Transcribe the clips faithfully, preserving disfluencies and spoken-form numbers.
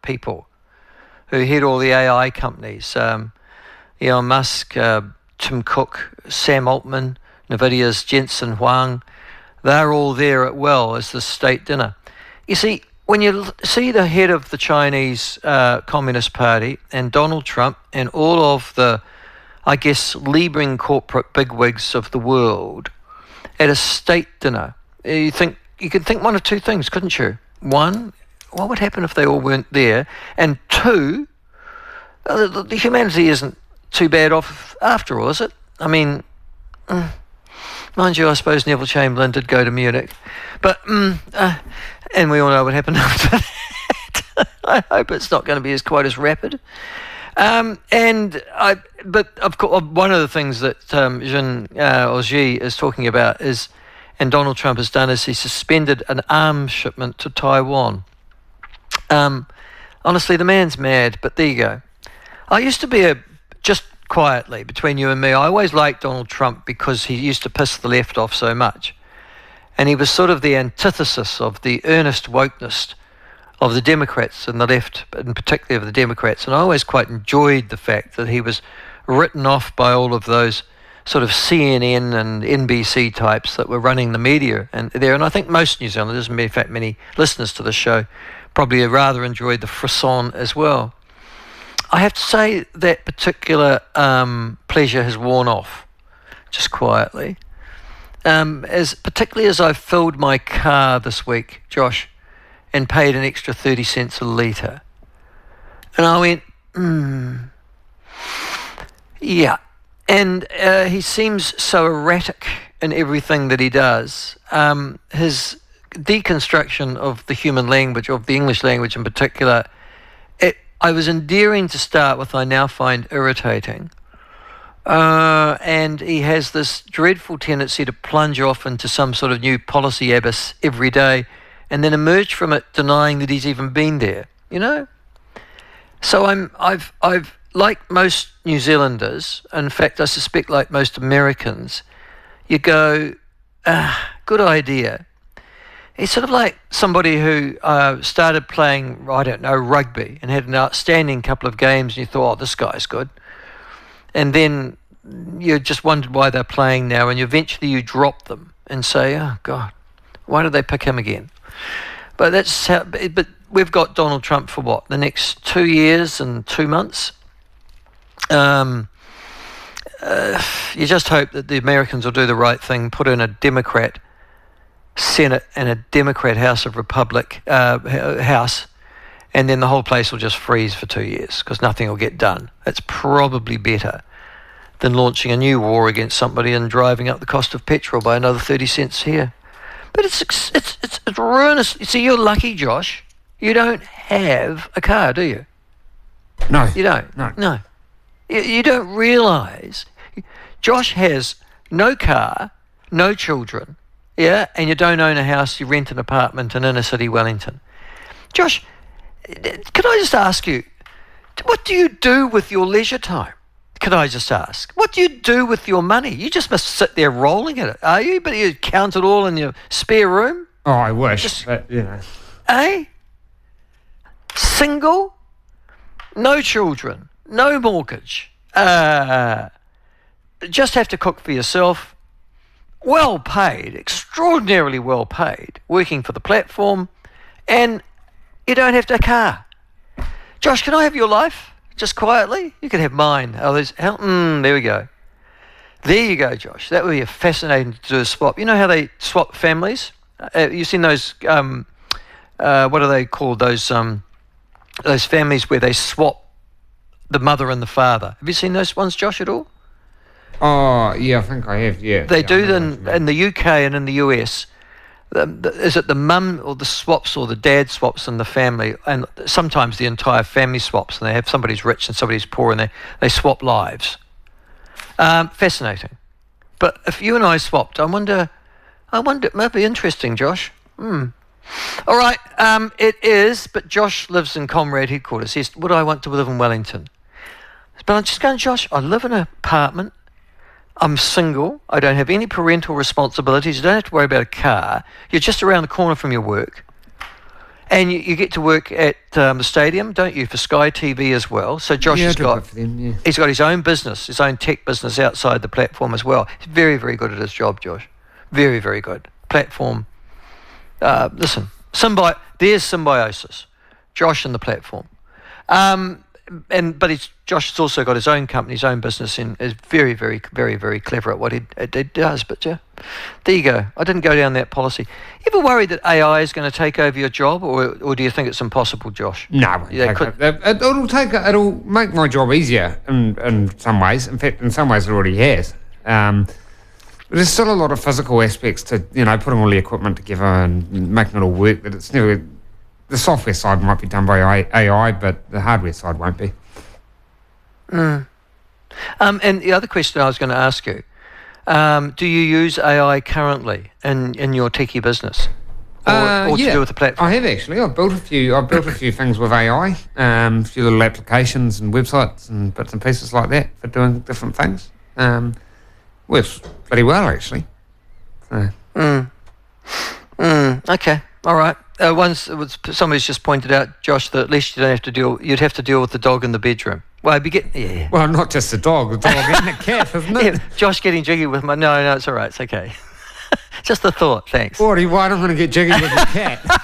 people who head all the A I companies. Um, Elon Musk, uh, Tim Cook, Sam Altman, NVIDIA's Jensen Huang, they're all there at well as the state dinner. You see, when you see the head of the Chinese uh, Communist Party and Donald Trump and all of the, I guess, leading corporate bigwigs of the world at a state dinner, you think you could think one of two things, couldn't you? One, what would happen if they all weren't there? And two, uh, the, the humanity isn't too bad off after all, is it? I mean, mm, mind you, I suppose Neville Chamberlain did go to Munich, but mm, uh, and we all know what happened after that. I hope it's not going to be as quite as rapid. Um, and I, but of course, one of the things that um, Jean uh, or Xi is talking about is, and Donald Trump has done, is he suspended an arms shipment to Taiwan. Um, honestly, the man's mad, but there you go. I used to be a, just quietly between you and me, I always liked Donald Trump because he used to piss the left off so much. And he was sort of the antithesis of the earnest wokeness of the Democrats and the left, and particularly of the Democrats. And I always quite enjoyed the fact that he was written off by all of those sort of C N N and N B C types that were running the media and there. And I think most New Zealanders, and in fact many listeners to the show, probably rather enjoyed the frisson as well. I have to say that particular um, pleasure has worn off, just quietly. Um, as particularly as I filled my car this week, Josh, and paid an extra thirty cents a litre. And I went, hmm, yeah. And uh, he seems so erratic in everything that he does. Um, his deconstruction of the human language, of the English language in particular, it, I was endearing to start with, I now find irritating. Uh, and he has this dreadful tendency to plunge off into some sort of new policy abyss every day and then emerge from it denying that he's even been there, you know? So I'm, I've, I've, like most New Zealanders, in fact, I suspect like most Americans, you go, ah, good idea. He's sort of like somebody who uh, started playing, I don't know, rugby and had an outstanding couple of games and you thought, oh, this guy's good. And then you just wondered why they're playing now, and eventually you drop them and say, oh, God, why did they pick him again? But that's how, but we've got Donald Trump for what, the next two years and two months? Um, uh, you just hope that the Americans will do the right thing, put in a Democrat Senate and a Democrat House of Republic uh, House, and then the whole place will just freeze for two years because nothing will get done. It's probably better than launching a new war against somebody and driving up the cost of petrol by another thirty cents here. But it's it's it's, it's ruinous. You see, you're lucky, Josh. You don't have a car, do you? No. You don't? No. No. You, you don't realise. Josh has no car, no children, yeah, and you don't own a house, you rent an apartment in inner city Wellington. Josh, can I just ask you, what do you do with your leisure time? Can I just ask? What do you do with your money? You just must sit there rolling at it, are you? But you count it all in your spare room? Oh, I wish, just, but, you know. Eh? Single? No children? No mortgage? Uh, just have to cook for yourself? Well paid, extraordinarily well paid, working for the platform, and you don't have a car. Josh, can I have your life? Just quietly? You can have mine. Oh, there's, mm, there we go. There you go, Josh. That would be a fascinating to do a swap. You know how they swap families? Uh, you've seen those, um, uh, what are they called? Those um, those families where they swap the mother and the father. Have you seen those ones, Josh, at all? Oh, yeah, I think I have, yeah. They yeah, do them in the U K and in the U S. The, the, is it the mum or the swaps or the dad swaps in the family? And sometimes the entire family swaps, and they have somebody's rich and somebody's poor, and they, they swap lives. Um, fascinating. But if you and I swapped, I wonder, I wonder, it might be interesting, Josh. Hmm. All right, um, it is, but Josh lives in Comrade headquarters. He says, would I want to live in Wellington? But I'm just going, Josh, I live in an apartment. I'm single. I don't have any parental responsibilities. You don't have to worry about a car. You're just around the corner from your work. And you, you get to work at um, the stadium, don't you, for Sky T V as well? So Josh yeah, has I do got work for them, yeah. he's got his own business, his own tech business outside the platform as well. He's very, very good at his job, Josh. Very, very good. Platform. Uh, listen, symbi- there's symbiosis. Josh and the platform. Um, and but he's, Josh has also got his own company, his own business, and is very, very, very, very clever at what he, it, it does. But yeah, there you go. I didn't go down that policy. You ever worried that A I is going to take over your job, or or do you think it's impossible, Josh? No, Yeah, it could- it, it'll take it'll make my job easier in in some ways. In fact, in some ways, it already has. Um, but there's still a lot of physical aspects to you know putting all the equipment together and making it all work. That it's never the software side might be done by A I, but the hardware side won't be. Mm. Um, and the other question I was going to ask you, um, do you use A I currently in, in your techie business? Or, Uh, or to yeah, do with the platform? I have actually. I've built a few. I've built a few things with A I, um, a few little applications and websites and bits and pieces like that for doing different things. Um, works pretty well actually. So. Mm. Mm. Okay. All right. Uh, once it was, somebody's just pointed out, Josh, that at least you don't have to deal. You'd have to deal with the dog in the bedroom. Well, I'd be getting. Yeah. Well, not just the dog, the dog and the cat, isn't it? Yeah, Josh getting jiggy with my. No, no, it's all right. It's okay. Just a thought. Thanks. Forty, why don't I get jiggy with the cat?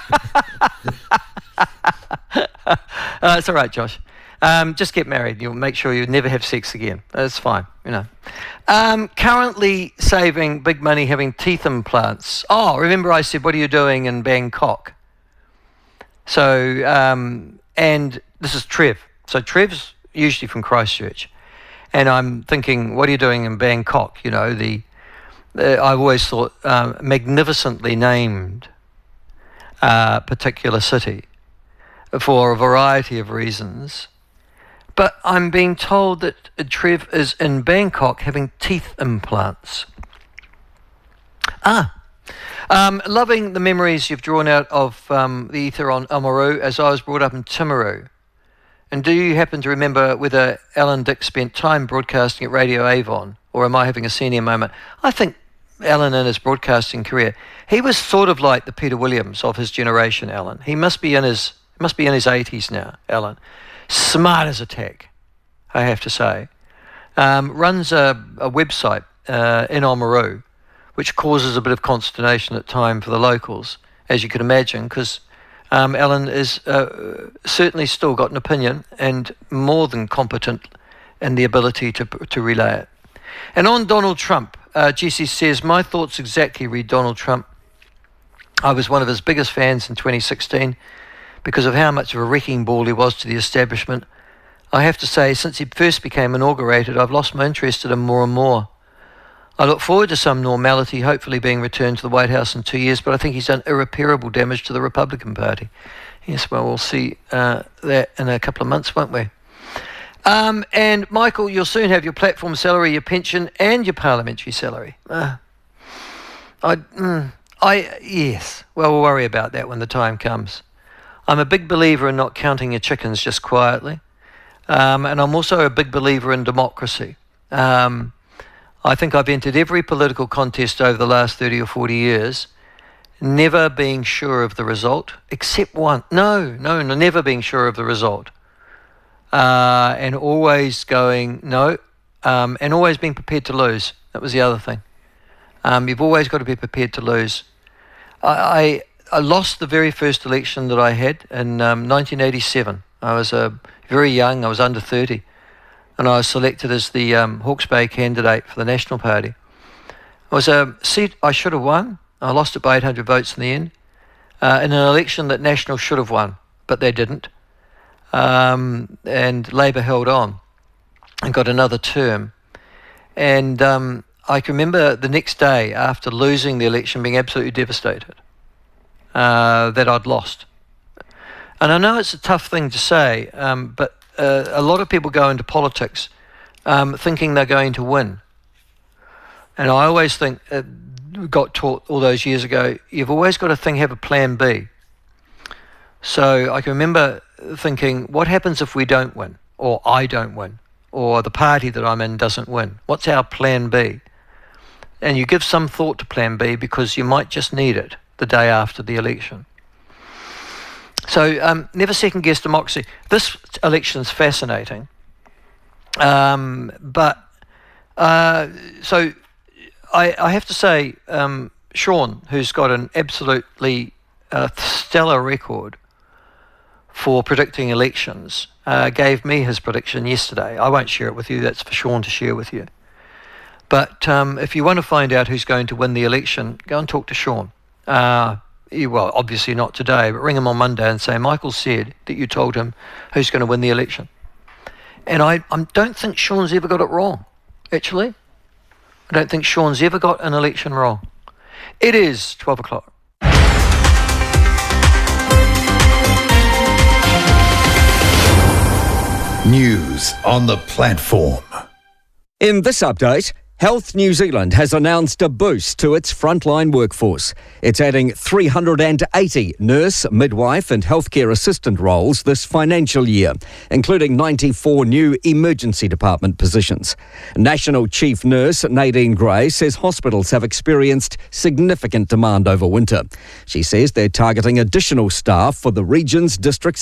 uh, it's all right, Josh. Um, just get married. You'll make sure you never have sex again. That's fine, you know. Um, currently saving big money having teeth implants. Oh, remember I said, what are you doing in Bangkok? So, um, and this is Trev. So Trev's usually from Christchurch. And I'm thinking, what are you doing in Bangkok? You know, the, the I've always thought um, magnificently named uh, particular city for a variety of reasons. But I'm being told that Trev is in Bangkok having teeth implants. Ah, um, loving the memories you've drawn out of um, the ether on Oamaru, as I was brought up in Timaru. And do you happen to remember whether Alan Dick spent time broadcasting at Radio Avon, or am I having a senior moment? I think Alan in his broadcasting career, he was sort of like the Peter Williams of his generation, Alan. He must be in his must be in his eighties now, Alan. Smart as a tack, I have to say. Um, runs a, a website uh, in Oamaru, which causes a bit of consternation at times for the locals, as you can imagine, because um, Alan is uh, certainly still got an opinion and more than competent in the ability to to relay it. And on Donald Trump, uh, Jesse says, my thoughts exactly read Donald Trump. I was one of his biggest fans in twenty sixteen. Because of how much of a wrecking ball he was to the establishment. I have to say, since he first became inaugurated, I've lost my interest in him more and more. I look forward to some normality, hopefully being returned to the White House in two years, but I think he's done irreparable damage to the Republican Party. Yes, well, we'll see uh, that in a couple of months, won't we? Um, and, Michael, you'll soon have your platform salary, your pension, and your parliamentary salary. Uh, I, mm, I, yes, well, we'll worry about that when the time comes. I'm a big believer in not counting your chickens just quietly. Um, and I'm also a big believer in democracy. Um, I think I've entered every political contest over the last thirty or forty years, never being sure of the result, except one. No, no, no never being sure of the result. Uh, and always going, no, um, and always being prepared to lose. That was the other thing. Um, you've always got to be prepared to lose. I... I I lost the very first election that I had in um, nineteen eighty-seven. I was uh, very young, I was under thirty, and I was selected as the um, Hawke's Bay candidate for the National Party. It was a seat I should have won. I lost it by eight hundred votes in the end, uh, in an election that National should have won, but they didn't. Um, and Labour held on and got another term. And um, I can remember the next day after losing the election being absolutely devastated. Uh, that I'd lost. And I know it's a tough thing to say, um, but uh, a lot of people go into politics um, thinking they're going to win. And I always think, uh, got taught all those years ago, you've always got to think, have a plan B. So I can remember thinking, what happens if we don't win? Or I don't win? Or the party that I'm in doesn't win? What's our plan B? And you give some thought to plan B because you might just need it the day after the election. So um, never second-guess democracy. This election's fascinating. Um, but, uh, so I, I have to say, um, Sean, who's got an absolutely uh, stellar record for predicting elections, uh, gave me his prediction yesterday. I won't share it with you, that's for Sean to share with you. But um, if you want to find out who's going to win the election, go and talk to Sean. Uh, you, well, obviously not today, but ring him on Monday and say, Michael said that you told him who's going to win the election. And I, I don't think Sean's ever got it wrong, actually. I don't think Sean's ever got an election wrong. It is twelve o'clock. News on the platform. In this update, Health New Zealand has announced a boost to its frontline workforce. It's adding three hundred eighty nurse, midwife and healthcare assistant roles this financial year, including ninety-four new emergency department positions. National Chief Nurse Nadine Gray says hospitals have experienced significant demand over winter. She says they're targeting additional staff for the region's district